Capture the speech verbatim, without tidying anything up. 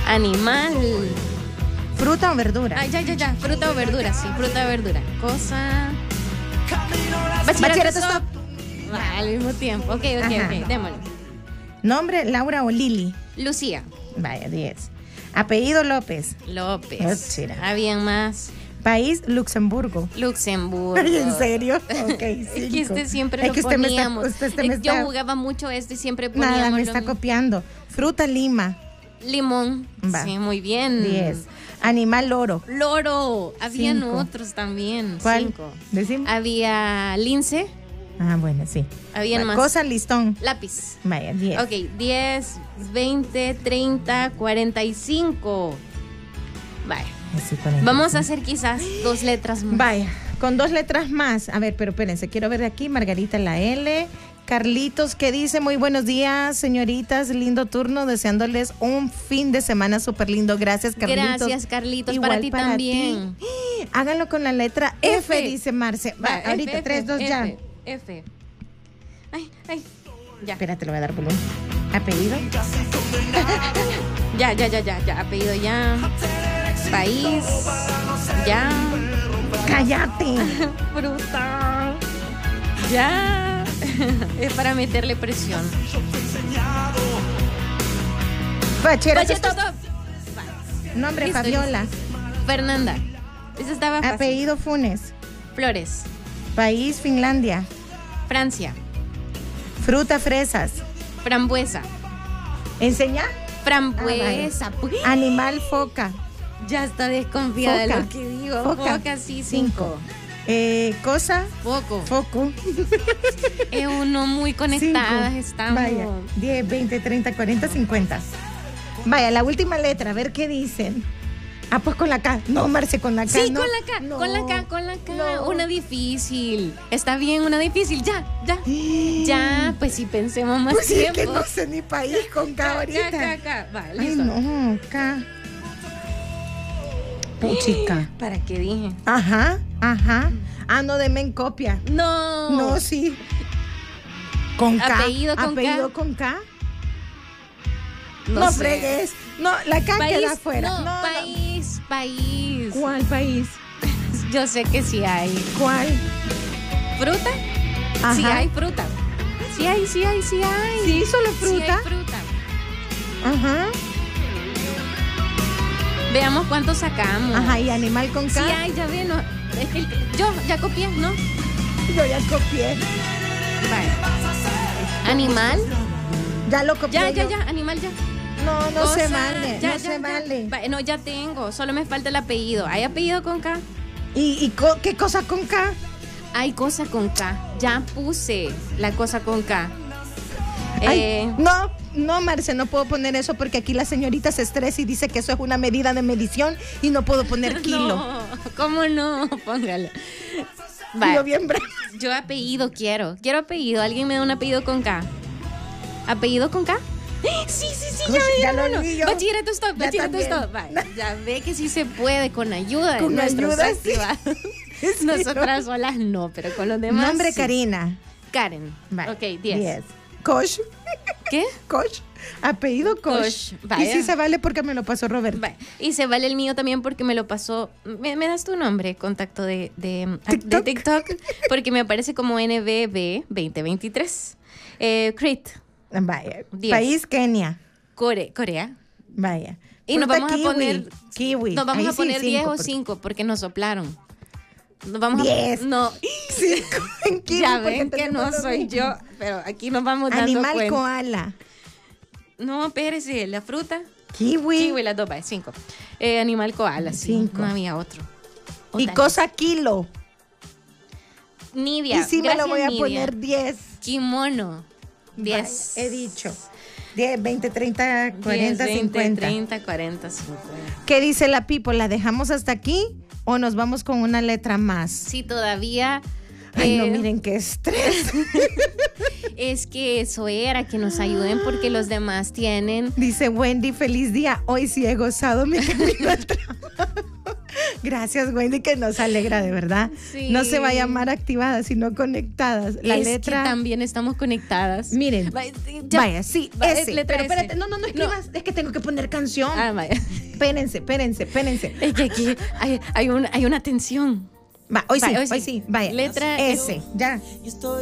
Animal. ¿Fruta o verdura? Ah, ya, ya, ya. Fruta o verdura, sí. Fruta o verdura. Cosa. Bachillerato, stop. Va, al mismo tiempo. Ok, ok, Ajá. ok. Démosle. Nombre, Laura o Lili. Lucía. Vaya, diez. Apellido, López. López. Oh, chira. Habían más. País, Luxemburgo. Luxemburgo. Ay, ¿en serio? Ok, Es que cinco. este siempre Es lo que usted me está- poníamos. usted- usted me Eh, Yo está- jugaba mucho esto y siempre poníamos. Nada, me lo está mismo. copiando. Fruta, Lima. Limón. Va. Sí, muy bien. diez. Animal, loro. Loro. Habían Cinco. otros también. ¿Cuál? Cinco. Decime. Había lince. Ah, bueno, sí. Habían Va, más. Cosa, listón. Lápiz. Vaya, diez. Ok, diez, veinte, treinta, cuarenta y cinco. Vaya. Así, cuarenta y cinco. Vamos a hacer quizás dos letras más. Vaya, con dos letras más. A ver, pero espérense, quiero ver de aquí. Margarita, la L. Carlitos, que dice, muy buenos días, señoritas, lindo turno, deseándoles un fin de semana súper lindo. Gracias, Carlitos. Gracias, Carlitos. Igual para ti para también. ti. Háganlo con la letra F, F. dice Marce. Va, Va, ahorita, F, tres, dos, F, ya. F, F. Ay, ay. Ya. Espérate, le voy a dar volumen. ¿Apellido? Ya, ya, ya, ya, ya. Apellido ya. País. Ya. ¡Cállate! Fruta. Ya. Es para meterle presión. Bachillerato. Bachillerato. Nombre, Listo, Fabiola. Fernanda. Eso estaba fácil. Apellido, Funes. Flores. País, Finlandia. Francia. Fruta, fresas. Frambuesa. ¿Enseñar? Frambuesa. Animal, foca. Ya está desconfiada de Foca. lo que digo. Foca. Foca, sí, Cinco. cinco. Eh, cosa, Foco. foco. Es uno muy conectadas Cinco. estamos. Vaya, diez, veinte, treinta, cuarenta, cincuenta. Vaya, la última letra, a ver qué dicen. Ah, pues con la K. No, Marce, con la K. Sí, no. con la K, No. con la K, con la K. No. Una difícil. Está bien, una difícil. Ya, ya. Ya, pues sí, pensemos más Pues sí, es tiempo. que no sé ni país con K ahorita. K, K, K. Va, Ay, listo. no, K. Puchica. ¿Para qué dije? Ajá, ajá. Ah, no, deme en copia. No. No, sí. Con K. Apellido con Apellido K. con K. No, No, sé. fregues. No, la K País, queda afuera. No, No, no. país, país. ¿Cuál país? Yo sé que sí hay. ¿Cuál? ¿Fruta? Ajá. Sí hay fruta. Sí hay, sí hay, sí hay. Sí, solo Sí fruta. hay fruta. Ajá. Veamos cuánto sacamos. Ajá, y animal con Sí K. hay, ya ve, no. Es que yo ya copié, ¿no? Yo ya copié. Vale. Animal. Ya lo copié. Ya, ya, yo. ya, animal ya. No, no Cosa, se vale. ya, no ya, se ya. vale. Va, no, ya tengo. Solo me falta el apellido. ¿Hay apellido con K? ¿Y, y co- qué cosa con K? Hay cosa con K. Ya puse la cosa con K. Ay, Eh, no, no, Marce, no puedo poner eso porque aquí la señorita se estresa y dice que eso es una medida de medición y no puedo poner kilo. No, ¿cómo no? Póngalo. Kilo Vale. bien bravo. Yo apellido quiero. Quiero apellido. ¿Alguien me da un apellido con K? ¿Apellido con K? Sí, sí, sí, Uy, ya me ya dieron lo uno. vi yo. Bachillerato stop, Ya bachillerato también. stop. Vale, ya ve que sí se puede con ayuda Con de nuestros ayuda, sí. activados. Sí, Nosotras solas no, pero con los demás Nombre, sí. Karina. Karen. Vale. Ok, diez. diez. Kosh. ¿Qué? Kosh. Apellido Kosh. Kosh, Y vaya. sí se vale porque me lo pasó Roberto. Vale. Y se vale el mío también porque me lo pasó. ¿Me, me das tu nombre, contacto de, de, de TikTok. TikTok? Porque me aparece como N B B veinte veintitrés. Eh, Crit, Vaya. Diez. País, Kenia. Core, Corea. Vaya. Y nos Fruta, vamos kiwi. a poner. Kiwi. Nos vamos Ahí a sí, poner cinco, diez o porque- cinco porque nos soplaron. Nos vamos Diez. a. No. Cinco en kiwi Ya porque ven que tenemos no lo soy mismo. yo, pero aquí nos vamos dando Animal, cuenta. koala. No, espérese, la fruta. Kiwi. Kiwi, las dos, vale, cinco. Eh, animal koala, sí. Cinco. No había otro. Y Otra. cosa, kilo. Nidia. Y sí me lo Gracias, voy a Nidia. poner diez. Kimono. diez. Vaya, he dicho. diez, veinte, treinta, cuarenta, diez, veinte, cincuenta. treinta, cuarenta, cincuenta. ¿Qué dice la Pipo? ¿La dejamos hasta aquí o nos vamos con una letra más? Sí, todavía. Ay, no, eh, miren qué estrés. Es que eso era, que nos ayuden porque los demás tienen. Dice Wendy, feliz día. Hoy sí he gozado mi camino al trabajo. Gracias, Wendy, que nos alegra de verdad. Sí. No se va a llamar activadas, sino conectadas. La es letra. que también estamos conectadas. Miren. Va- ya- Vaya, sí, va- ese. letra Pero S. espérate, no, no, no escribas. Es que tengo que poner canción. Ah, vaya. Espérense, espérense, espérense. Es que aquí hay, hay, un- hay una tensión. Va, hoy sí, Va, hoy sí. Vaya. Letra S. Ya. Y estoy